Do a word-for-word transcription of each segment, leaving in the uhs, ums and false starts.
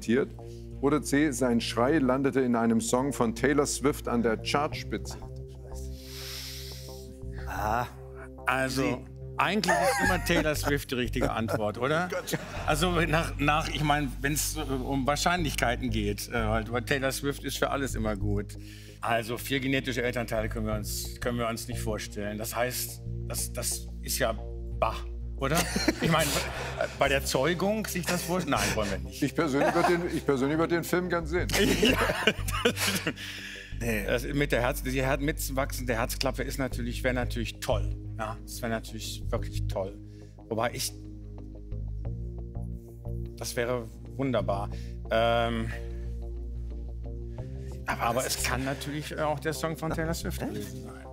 garantiert. Oder C, sein Schrei landete in einem Song von Taylor Swift an der Chartspitze. Ah, Also, eigentlich ist immer Taylor Swift die richtige Antwort, oder? Also, nach, nach ich meine, wenn es um Wahrscheinlichkeiten geht, äh, halt, weil Taylor Swift ist für alles immer gut. Also, vier genetische Elternteile können wir uns, können wir uns nicht vorstellen. Das heißt, das, das ist ja bah, oder? Ich meine, bei der Zeugung sich das vorstellen? Nein, wollen wir nicht. Ich persönlich würde den, ich persönlich würde den Film gern sehen. Ja, das, nee. Das mit der Herz, die Her mitwachsen der Herzklappe ist natürlich, wäre natürlich toll. Ja, das wäre natürlich wirklich toll. Wobei ich, das wäre wunderbar. Ähm, aber, aber es kann natürlich auch der Song von Taylor Swift gewesen sein.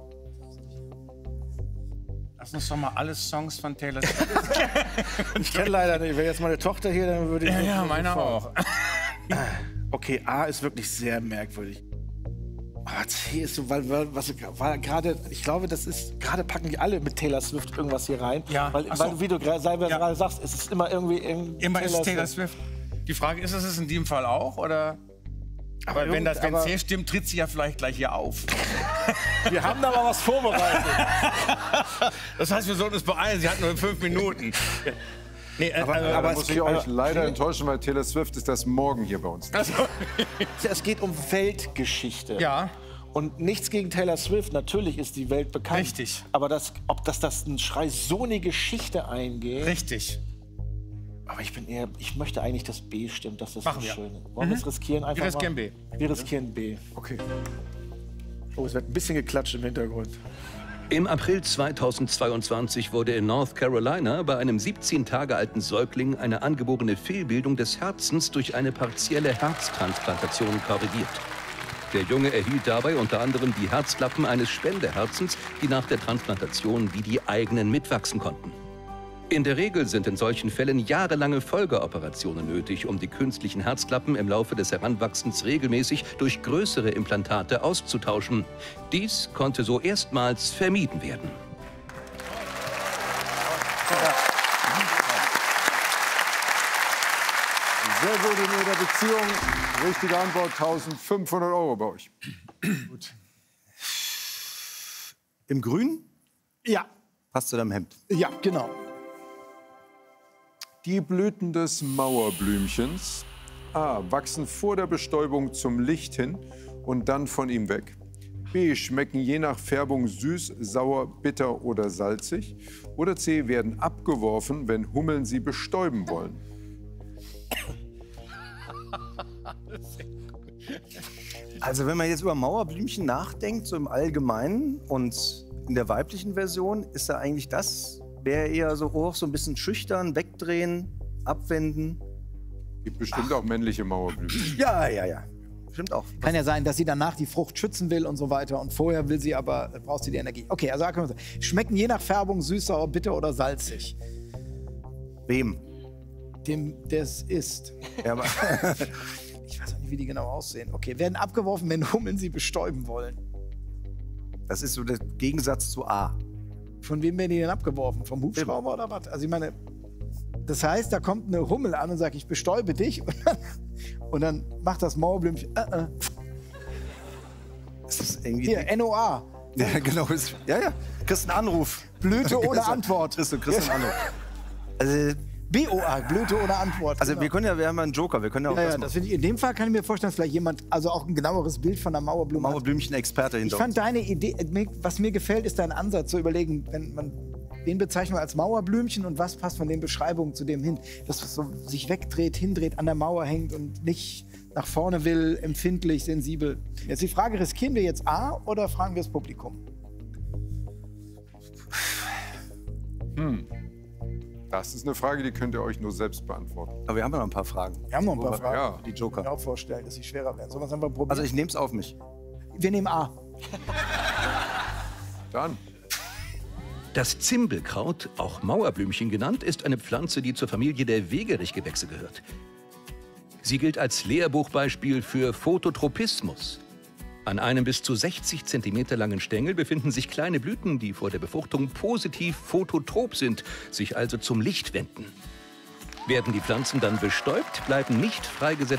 Lass uns doch mal alle Songs von Taylor Swift. Ich kenne leider nicht. Wäre jetzt meine Tochter hier, dann würde ich... Ja, ja, meine auch. Okay, A ist wirklich sehr merkwürdig. Aber C ist so, weil, weil was weil gerade, ich glaube, das ist, gerade packen die alle mit Taylor Swift irgendwas hier rein. Ja, Weil, ach so. weil wie du gerade selber Ja. gerade sagst, es ist immer irgendwie... irgendwie Immer ist Taylor Swift. Die Frage ist, ist es in dem Fall auch, oder? Aber, Aber wenn das wenn aber- C stimmt, tritt sie ja vielleicht gleich hier auf. Wir haben da mal was vorbereitet. Das heißt, wir sollten uns beeilen. Sie hat nur fünf Minuten. Nee, äh, Aber- äh, aber Da es muss geht- ich euch aber- leider enttäuschen, weil Taylor Swift ist das morgen hier bei uns. also, Es geht um Weltgeschichte. ja. Und nichts gegen Taylor Swift, natürlich ist die Welt bekannt. Richtig. Aber das, ob das, das ein Schrei so eine Geschichte eingeht. Richtig. Aber ich bin eher, ich möchte eigentlich, dass B stimmt, dass das Machen so wir. schön ist. Wollen wir es riskieren einfach Wir riskieren mal? B. Wir riskieren B. Okay. Oh, es wird ein bisschen geklatscht im Hintergrund. Im April zweitausendzweiundzwanzig wurde in North Carolina bei einem siebzehn Tage alten Säugling eine angeborene Fehlbildung des Herzens durch eine partielle Herztransplantation korrigiert. Der Junge erhielt dabei unter anderem die Herzklappen eines Spenderherzens, die nach der Transplantation wie die eigenen mitwachsen konnten. In der Regel sind in solchen Fällen jahrelange Folgeoperationen nötig, um die künstlichen Herzklappen im Laufe des Heranwachsens regelmäßig durch größere Implantate auszutauschen. Dies konnte so erstmals vermieden werden. Sehr gut in Ihrer Beziehung. Richtige Antwort, eintausendfünfhundert Euro bei euch. Gut. Im Grün Ja, passt zu deinem Hemd. ja, genau. Die Blüten des Mauerblümchens A. wachsen vor der Bestäubung zum Licht hin und dann von ihm weg. B. schmecken je nach Färbung süß, sauer, bitter oder salzig. Oder C. werden abgeworfen, wenn Hummeln sie bestäuben wollen. Also wenn man jetzt über Mauerblümchen nachdenkt, so im Allgemeinen und in der weiblichen Version, ist da eigentlich das, wäre eher so hoch, so ein bisschen schüchtern, wegdrehen, abwenden. Gibt bestimmt auch männliche Mauerblümchen. Ja, ja, ja. Stimmt auch. Kann ja sein, dass sie danach die Frucht schützen will und so weiter. Und vorher will sie aber, braucht sie die Energie. Okay, also können wir sagen, schmecken je nach Färbung süß, sauer, bitter oder salzig. Wem? Dem, der es ist. Ja, aber Ich weiß auch nicht, wie die genau aussehen. Okay, werden abgeworfen, wenn Hummeln sie bestäuben wollen. das ist so der Gegensatz zu A. Von wem werden die denn abgeworfen? Vom Hubschrauber oder was? Also ich meine, das heißt, da kommt eine Hummel an und sagt, ich bestäube dich. Und dann, und dann macht das Mauerblümchen, äh, äh. Das ist irgendwie. Hier, N O A. Ja, genau. Ist, ja, ja. Kriegst einen Anruf. Blüte ohne Kriegst du- Antwort. Kriegst du kriegst einen Anruf. Also, B O A, Blüte ohne Antwort. also genau. wir können ja, wir haben ja einen Joker. Wir können ja auch Ja, das ja, das finde ich, in dem Fall kann ich mir vorstellen, dass vielleicht jemand, also auch ein genaueres Bild von der Mauerblume hat. Mauerblümchen-Experte Ich hinter fand uns. deine Idee, was mir gefällt, ist dein Ansatz, zu überlegen, wenn man, wen bezeichnen wir als Mauerblümchen und was passt von den Beschreibungen zu dem hin, dass es so sich wegdreht, hindreht, an der Mauer hängt und nicht nach vorne will, empfindlich, sensibel. Jetzt die Frage, riskieren wir jetzt A oder fragen wir das Publikum? Hm. Das ist eine Frage, die könnt ihr euch nur selbst beantworten. Aber wir haben ja noch ein paar Fragen. Wir haben noch ein paar Fragen. Ja. Die Ich kann mir Joker. auch vorstellen, dass sie schwerer werden. Sollen wir es einfach probieren? Also ich nehme es auf mich. wir nehmen A. Dann. Das Zimbelkraut, auch Mauerblümchen genannt, ist eine Pflanze, die zur Familie der Wegerichgewächse gehört. Sie gilt als Lehrbuchbeispiel für Phototropismus. An einem bis zu sechzig Zentimeter langen Stängel befinden sich kleine Blüten, die vor der Befruchtung positiv phototrop sind, sich also zum Licht wenden. Werden die Pflanzen dann bestäubt, bleiben nicht freigesetzte